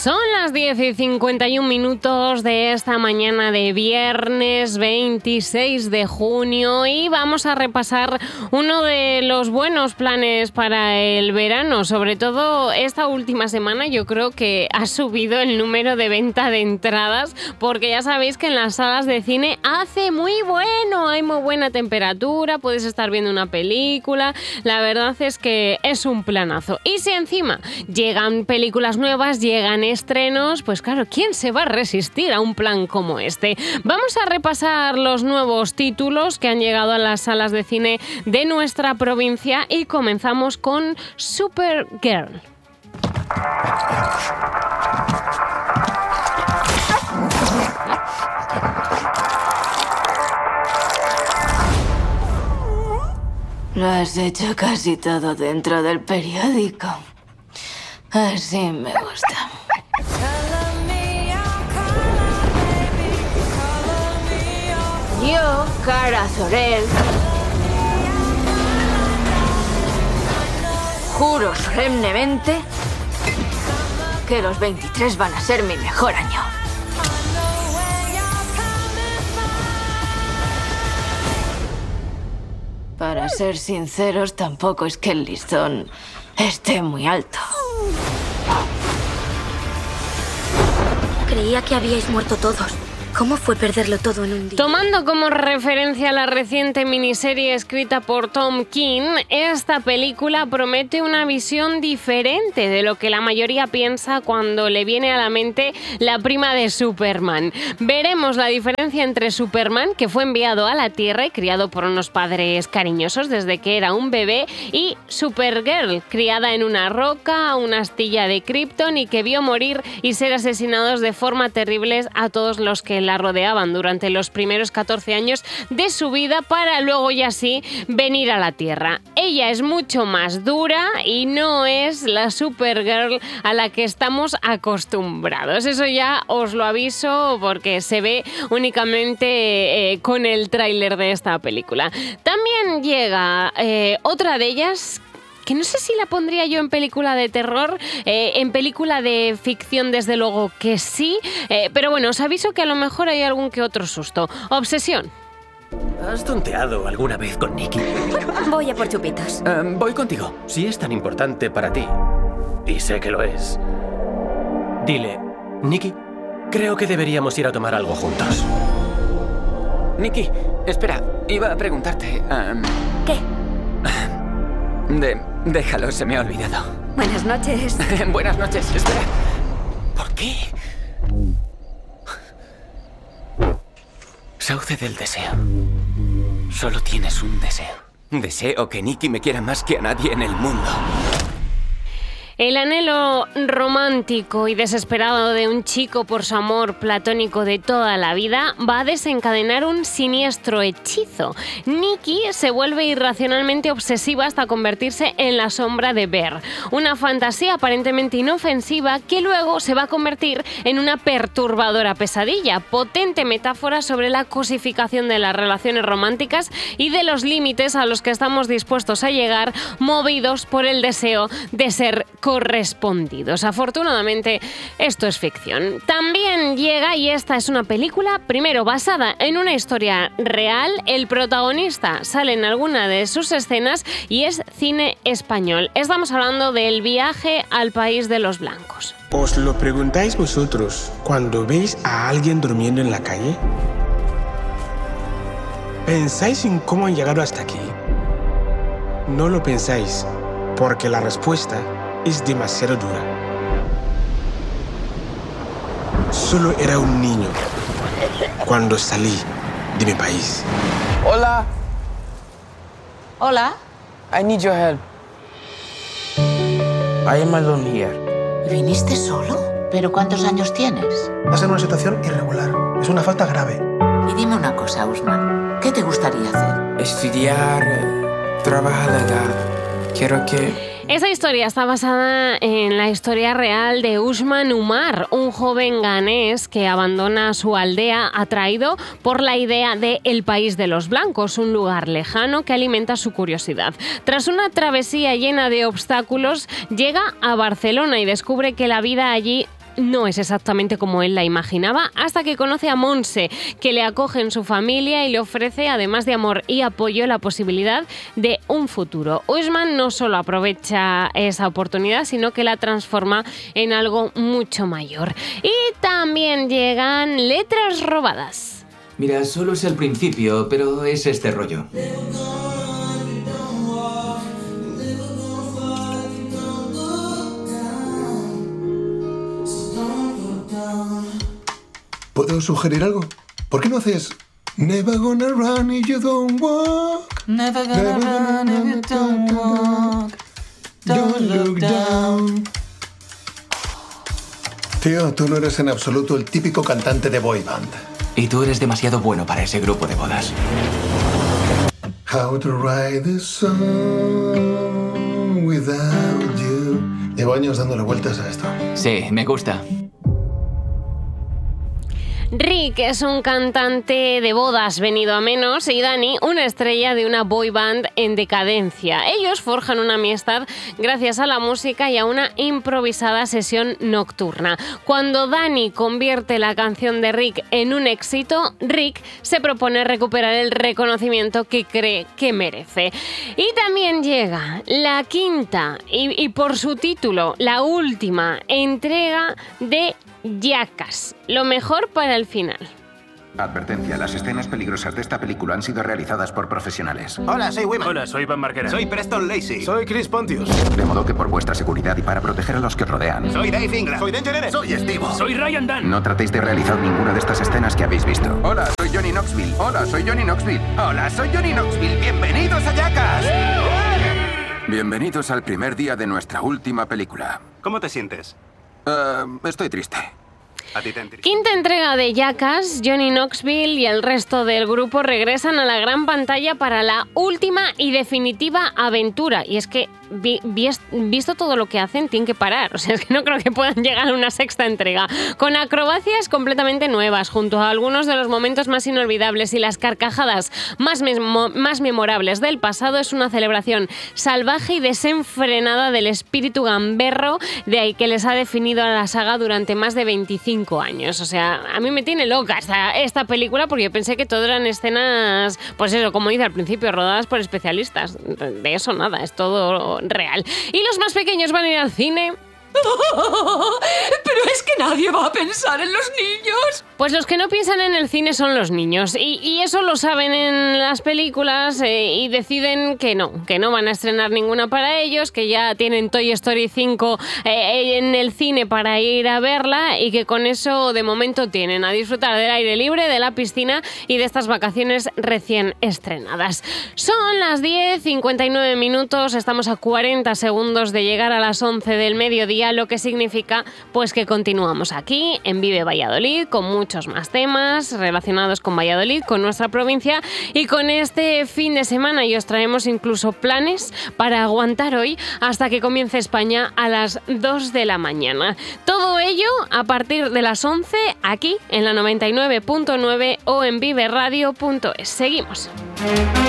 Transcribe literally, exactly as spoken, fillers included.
Son las diez y cincuenta y un minutos de esta mañana de viernes veintiséis de junio y vamos a repasar uno de los buenos planes para el verano. Sobre todo esta última semana yo creo que ha subido el número de venta de entradas, porque ya sabéis que en las salas de cine hace muy bueno, hay muy buena temperatura, puedes estar viendo una película. La verdad es que es un planazo. Y si encima llegan películas nuevas, llegan estrenos, pues claro, ¿quién se va a resistir a un plan como este? Vamos a repasar los nuevos títulos que han llegado a las salas de cine de nuestra provincia y comenzamos con Supergirl. Lo has hecho casi todo dentro del periódico. Así me gusta. Yo, Kara Zor-El, juro solemnemente que los veintitrés van a ser mi mejor año. Para ser sinceros, tampoco es que el listón esté muy alto. Creía que habíais muerto todos. ¿Cómo fue perderlo todo en un día? Tomando como referencia la reciente miniserie escrita por Tom King, esta película promete una visión diferente de lo que la mayoría piensa cuando le viene a la mente la prima de Superman. Veremos la diferencia entre Superman, que fue enviado a la Tierra y criado por unos padres cariñosos desde que era un bebé, y Supergirl, criada en una roca, una astilla de Krypton, y que vio morir y ser asesinados de forma terrible a todos los que la rodeaban durante los primeros catorce años de su vida, para luego ya sí venir a la Tierra. Ella es mucho más dura y no es la Supergirl a la que estamos acostumbrados. Eso ya os lo aviso porque se ve únicamente eh, con el tráiler de esta película. También llega eh, otra de ellas, que no sé si la pondría yo en película de terror, eh, en película de ficción desde luego que sí, eh, pero bueno, os aviso que a lo mejor hay algún que otro susto. Obsesión. ¿Has tonteado alguna vez con Nikki? Voy a por chupitos. Um, voy contigo. Si es tan importante para ti, y sé que lo es, dile, Nikki, creo que deberíamos ir a tomar algo juntos. Nikki, espera, iba a preguntarte... Um... ¿Qué? De... Déjalo, se me ha olvidado. Buenas noches. Buenas noches, espera. ¿Por qué? Sauce del deseo. Solo tienes un deseo. Deseo que Nikki me quiera más que a nadie en el mundo. El anhelo romántico y desesperado de un chico por su amor platónico de toda la vida va a desencadenar un siniestro hechizo. Nikki se vuelve irracionalmente obsesiva hasta convertirse en la sombra de Bear, una fantasía aparentemente inofensiva que luego se va a convertir en una perturbadora pesadilla, potente metáfora sobre la cosificación de las relaciones románticas y de los límites a los que estamos dispuestos a llegar, movidos por el deseo de ser correspondidos. Afortunadamente, esto es ficción. También llega, y esta es una película, primero basada en una historia real, el protagonista sale en alguna de sus escenas y es cine español. Estamos hablando del Viaje al País de los Blancos. ¿Os lo preguntáis vosotros cuando veis a alguien durmiendo en la calle? ¿Pensáis en cómo han llegado hasta aquí? No lo pensáis, porque la respuesta es demasiado dura. Solo era un niño cuando salí de mi país. Hola. Hola. I need your help. I am alone here. ¿Viniste solo? ¿Pero cuántos años tienes? Estás en una situación irregular. Es una falta grave. Y dime una cosa, Usman. ¿Qué te gustaría hacer? Estudiar, trabajar legal. Quiero que... Esta historia está basada en la historia real de Usman Umar, un joven ganés que abandona su aldea atraído por la idea de El País de los Blancos, un lugar lejano que alimenta su curiosidad. Tras una travesía llena de obstáculos, llega a Barcelona y descubre que la vida allí no es exactamente como él la imaginaba, hasta que conoce a Monse, que le acoge en su familia y le ofrece, además de amor y apoyo, la posibilidad de un futuro. Usman no solo aprovecha esa oportunidad, sino que la transforma en algo mucho mayor. Y también llegan letras robadas. Mira, solo es el principio, pero es este rollo. ¿Puedo sugerir algo? ¿Por qué no haces Never gonna run if you don't walk? Never gonna run if you don't walk. Don't look down. Tío, tú no eres en absoluto el típico cantante de boy band. Y tú eres demasiado bueno para ese grupo de bodas. How to write the song without you. Llevo años dándole vueltas a esto. Sí, me gusta. Rick es un cantante de bodas venido a menos y Dani una estrella de una boy band en decadencia. Ellos forjan una amistad gracias a la música y a una improvisada sesión nocturna. Cuando Dani convierte la canción de Rick en un éxito, Rick se propone recuperar el reconocimiento que cree que merece. Y también llega la quinta y, y por su título, la última entrega de Jackass, lo mejor para el final. Advertencia, las escenas peligrosas de esta película han sido realizadas por profesionales. Hola, soy Wiman. Hola, soy Van Marquera. Soy Preston Lacey. Soy Chris Pontius. De modo que por vuestra seguridad y para proteger a los que os rodean, Soy Dave Inglass. Soy Danger. Soy Steve. Soy Ryan Dunn. no tratéis de realizar ninguna de estas escenas que habéis visto. Hola, soy Johnny Knoxville. Hola, soy Johnny Knoxville. Hola, soy Johnny Knoxville. Bienvenidos a Jackass. Bienvenidos al primer día de nuestra última película. ¿Cómo te sientes? Uh, estoy triste. A ti te entristece. Quinta entrega de Jackass, Johnny Knoxville y el resto del grupo regresan a la gran pantalla para la última y definitiva aventura. Y es que, vi, vi, visto todo lo que hacen, tienen que parar. O sea, es que no creo que puedan llegar a una sexta entrega. Con acrobacias completamente nuevas, junto a algunos de los momentos más inolvidables y las carcajadas más, memo, más memorables del pasado, es una celebración salvaje y desenfrenada del espíritu gamberro de ahí que les ha definido a la saga durante más de veinticinco años. O sea, a mí me tiene loca esta, esta película porque yo pensé que todo eran escenas, pues eso, como dice al principio, rodadas por especialistas. De eso nada, es todo real. ¿Y los más pequeños van a ir al cine? Pero es que nadie va a pensar en los niños. Pues los que no piensan en el cine son los niños y, y eso lo saben en las películas eh, y deciden que no, que no van a estrenar ninguna para ellos, que ya tienen Toy Story cinco eh, en el cine para ir a verla y que con eso de momento tienen a disfrutar del aire libre, de la piscina y de estas vacaciones recién estrenadas. Son las diez cincuenta y nueve minutos, estamos a cuarenta segundos de llegar a las once del mediodía, lo que significa pues que continuamos aquí en Vive Valladolid con muchos más temas relacionados con Valladolid, con nuestra provincia y con este fin de semana, y os traemos incluso planes para aguantar hoy hasta que comience España a las dos de la mañana. Todo ello a partir de las once aquí en la noventa y nueve punto nueve o en vive radio punto es. Seguimos.